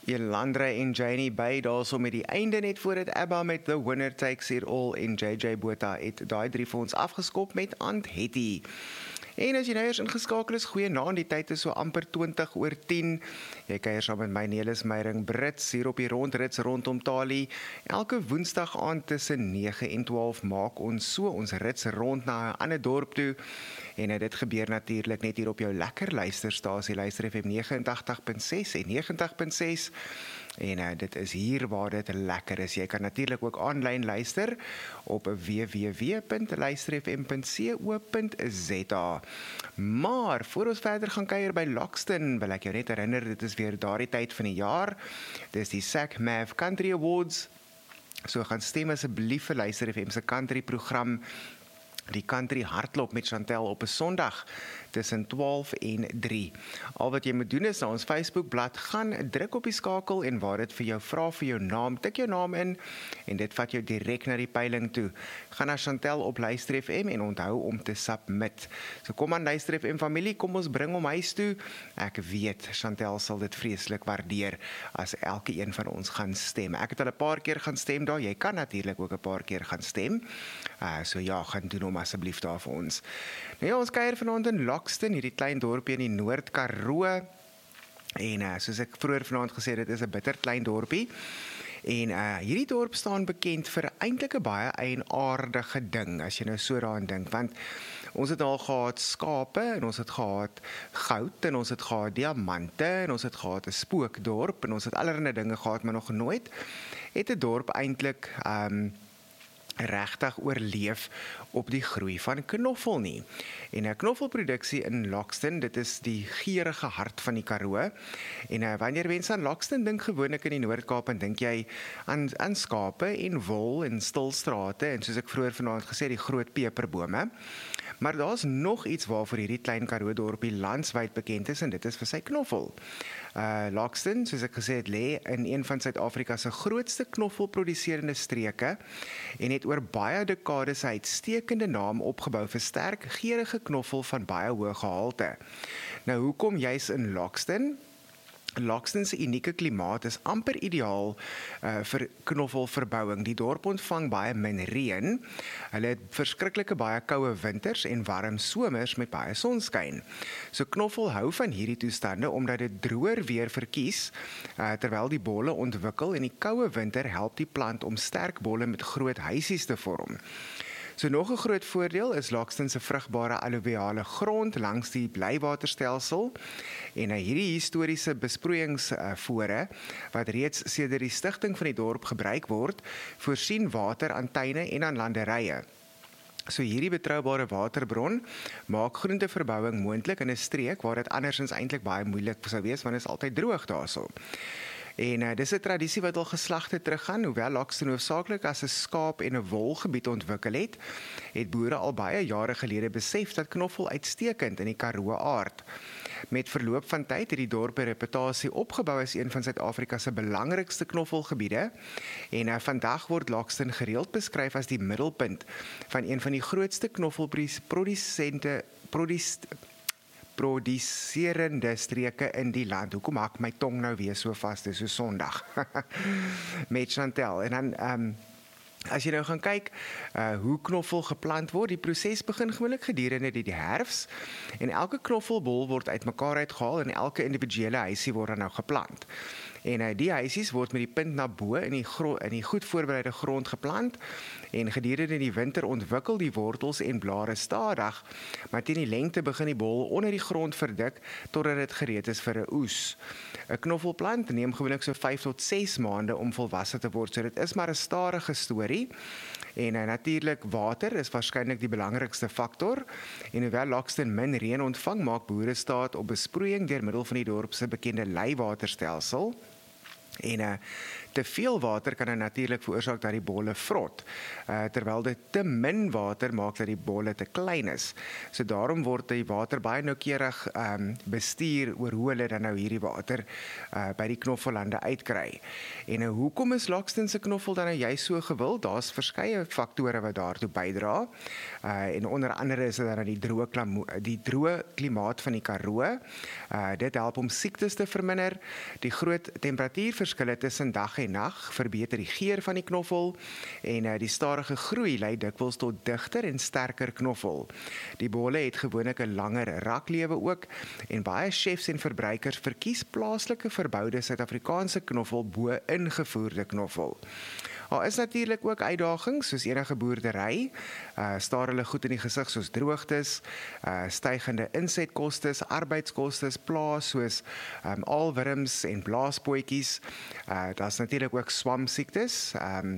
Jelandra en Janie Bay daarso met die einde net voordat ABBA met The Winner Takes It All en JJ Botha het daai 3 vir ons afgeskop met Aunt Hetty. En as jy nou eers ingeskakel is, goeienaand, die tyd is so amper 20:10. Jy kuier saam met my Nelis Meyering Brits hier op die rondrits rondom Talie. Elke woensdag aand tussen 9 en 12 maak ons so ons rits rond na 'n ander dorp toe. En dit gebeur natuurlik net hier op jou lekker luisterstasie, Luister FM 89.6 en 90.6. En dit is hier waar dit lekker is. Jy kan natuurlik ook aanlyn luister op www.luisterfm.co.za. Maar voor ons verder gaan kuier by Loxton, wil ek jou net herinner, dit is weer daardie tyd van die jaar. Dit is die SACMAV Country Awards. So gaan stem asseblief vir Luister FM se country program, die Country Hardloop met Chantel op 'n Sondag tussen 12 en 3. Al wat jy moet doen is na ons Facebookblad gaan, druk op die skakel en waar dit vir jou vra vir jou naam, tik jou naam in en dit vat jou direk na die peiling toe. Gaan na Chantel op Luister FM en onthou om te submit. So kom aan Luister FM familie, kom ons bring hom huis toe. Ek weet Chantel sal dit vreeslik waardeer as elke een van ons gaan stem. Ek het al 'n paar keer gaan stem daar. Jy kan natuurlik ook 'n paar keer gaan stem. So ja, gaan doen hom asseblief daar vir ons. Nou ja, ons kuier vanaand in Loxton, hierdie klein dorpie in die Noord-Karoo. En soos ek vroeër vanaand gesê het, dit is 'n bitter klein dorpie. En hierdie dorp staan bekend vir eintlik 'n baie eienaardige ding, as jy nou so daaraan dink, want ons het al gehad skape, en ons het gehad goud, en ons het gehad diamante, en ons het gehad 'n spookdorp, en ons het allerlei dinge gehad, maar nog nooit het 'n dorp eintlik regtig oorleef op die groei van knoffel nie. En 'n knoffelproduksie in Loxton, dit is die geurende hart van die Karoo. En wanneer mense aan Loxton dink gewoonlik in die Noord-Kaap, en dink jy aan skape en wol en stilstrate en soos ek vroeër vanaand gesê, die groot peperbome. Maar daar's nog iets waarvoor hierdie klein Karoo dorpie landwyd bekend is, en dit is vir sy knoffel. Loxton, soos ek gesê het, lê in een van Suid-Afrika se grootste knoffelproduserende streke en het oor baie dekades 'n uitstekende naam opgebou vir sterk geurende knoffel van baie hoë gehalte. Nou, hoekom juis in Loxton? Loxton se unieke klimaat is amper ideaal vir knoffelverbouing. Die dorp ontvang baie min reën. Hulle het verskriklike baie koue winters en warm somers met baie sonskyn. So knoffel hou van hierdie toestande omdat dit droër weer verkies terwyl die bolle ontwikkel, en die koue winter help die plant om sterk bolle met groot huisies te vorm. So nog 'n groot voordeel is Loxton se vrugbare alluviale grond langs die blywaterstelsel, en hierdie historiese besproeiingsvore wat reeds sedert die stigting van die dorp gebruik word, voorsien water aan tuine en aan landerye. So hierdie betroubare waterbron maak groenteverbouing moontlik in 'n streek waar dit andersins eintlik baie moeilik sou wees, want dit is altyd droog daarso. En dis 'n tradisie wat al geslagte teruggaan, hoewel Loxton hoofsaaklik as 'n skaap- en 'n wolgebied ontwikkel het boere al baie jare gelede besef dat knoffel uitstekend in die Karoo aard. Met verloop van tyd het die dorp 'n reputasie opgebou as een van Suid-Afrika se belangrikste knoffelgebiede, en vandag word Loxton gereeld beskryf as die middelpunt van een van die grootste knoffelproduserende streke in die land. Hoekom maak my tong nou weer so vas, dis so Sondag, met Chantel. En dan, as jy nou gaan kyk hoe knoffel geplant word, die proses begin gewoonlik gedurende die herfs, en elke knoffelbol word uitmekaar uitgehaal, en elke individuele huisie word dan nou geplant. En die huisies word met die punt na bo in die goed voorbereide grond geplant, en gedurende die winter ontwikkel die wortels en blare stadig, maar teen die lengte begin die bol onder die grond verdik totdat dit gereed is vir 'n oes. 'n Knoffelplant neem gewoonlik so 5 tot 6 maande om volwasse te word, so dit is maar 'n stadige storie. En natuurlik water is waarskynlik die belangrikste faktor, en hoewel Loxton min reën ontvang, maak boere staat op besproeiing deur middel van die dorp se bekende leiwaterstelsel. En te veel water kan natuurlik veroorsaak dat die bolle vrot, terwyl dit te min water maak dat die bolle te klein is. So daarom word die water baie noukeurig bestuur oor hoe hulle dan nou hierdie water by die knoffellande uitkry. En hoekom is Loxton se knoffel dan nou juist so gewild? Daar's verskeie faktore wat daartoe bydra. En onder andere is dit dan die droë klimaat van die Karoo. Dit help om siektes te verminder. Die groot temperatuurverskille tussen dag en nag verbeter die geur van die knoffel en die stadige groei lei dikwels tot digter en sterker knoffel. Die bolle het gewoonlik 'n langer raklewe ook en baie chefs en verbruikers verkies plaaslike verboude Suid-Afrikaanse knoffel bo ingevoerde knoffel. Daar is natuurlik ook uitdagings soos enige boerdery, staar hulle goed in die gesig soos droogtes, stygende insetkostes, arbeidskostes, plaas soos aalwurms en blaaspootjies. Daar's natuurlik ook swamsiektes,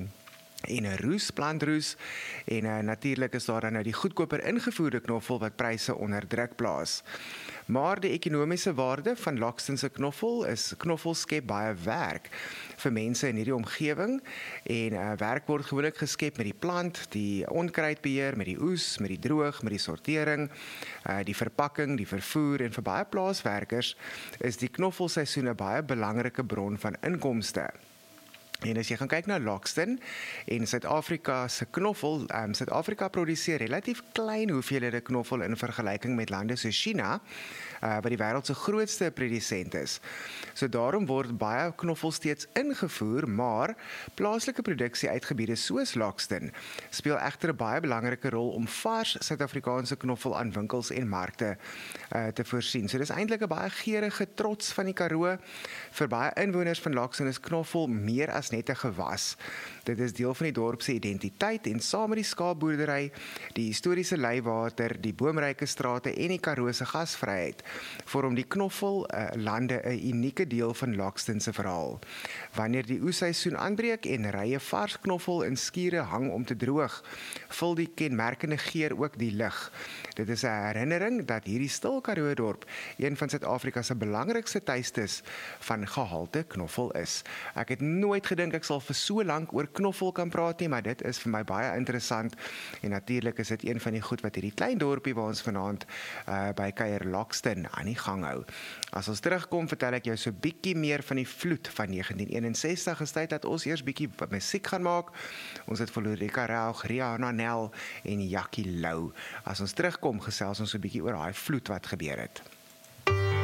en 'n roes, plantroes, en natuurlik is daar dan nou die goedkoper ingevoerde knoffel wat pryse onder druk plaas. Maar die ekonomiese waarde van Loxton se knoffel skep baie werk vir mense in hierdie omgewing en werk word gewoonlik geskep met die plant, die onkruidbeheer, met die oes, met die droog, met die sortering, die verpakking, die vervoer en vir baie plaaswerkers is die knoffelseisoen 'n baie belangrike bron van inkomste. En as jy gaan kyk na Loxton en Suid-Afrika se knoffel, Suid-Afrika produseer relatief klein hoeveelhede knoffel in vergelyking met lande soos China, wat die wêreld se grootste produsent is. So daarom word baie knoffel steeds ingevoer, maar plaaslike produksie uit gebiede soos Loxton speel egter 'n baie belangrike rol om vars Suid-Afrikaanse knoffel aan winkels en markte te voorsien. So dis eintlik 'n baie geurende trots van die Karoo. Vir baie inwoners van Loxton is knoffel meer as net 'n gewas. Dit is deel van die dorp se identiteit en saam met die skaapboerdery, die historiese leiwater, die boomryke strate en die Karoo se gasvryheid vorm die knoffellande 'n unieke deel van Loxton se verhaal. Wanneer die oesseisoen aanbreek en rye vars knoffel in skure hang om te droog, vul die kenmerkende geur ook die lug. Dit is 'n herinnering dat hierdie stil Karoo dorp een van Suid-Afrika se belangrikste tuistes van gehalte knoffel is. Ek het nooit gedink ek sal vir so lank oor knoffel kan praat nie, maar dit is vir my baie interessant en natuurlik is dit een van die goed wat hierdie klein dorpie waar ons vanaand by kuier Loxton aan die gang hou. As ons terugkom, vertel ek jou so bietjie meer van die vloed van 1961. Is tyd dat ons eers bietjie musiek gaan maak. Ons het vir Ulrika Raug, Rihanna Nel en Jackie Lou. As ons terugkom, gesels ons so bietjie oor daai vloed wat gebeur het.